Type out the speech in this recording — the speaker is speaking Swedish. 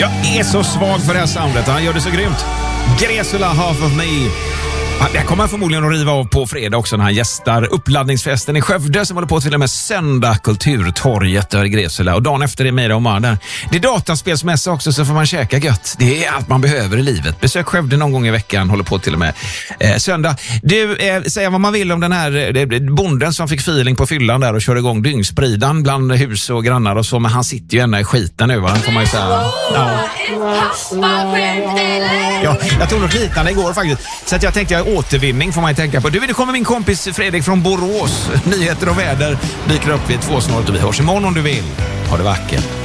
Jag är så svag för det här soundet. Han gör det så grymt. Gresula, Half of Me. Jag kommer förmodligen att riva av på fredag också när han gästar uppladdningsfesten i Skövde som håller på till och med söndag, Kulturtorget där i Gresula. Och dagen efter är Mira och Mar där. Det är dataspelsmässa också, så får man käka gött. Det är allt man behöver i livet. Besök Skövde någon gång i veckan, håller på till och med söndag. Du, säga vad man vill om den här bonden som fick feeling på fyllan där och körde igång dyngspridan bland hus och grannar och så, men han sitter ju ända i skiten nu, va? Får man ju säga. Ja, jag tog något liknande igår faktiskt. Så att jag tänkte återvinning får man ju tänka på. Du, det kommer min kompis Fredrik från Borås. Nyheter och väder dyker upp vid 2 snart och vi hörs imorgon om du vill. Ha det vackert.